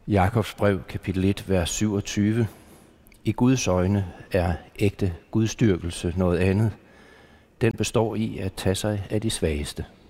Jakobs brev, kapitel 1, vers 27. I Guds øjne er ægte gudstyrkelse noget andet. Den består i at tage sig af de svageste.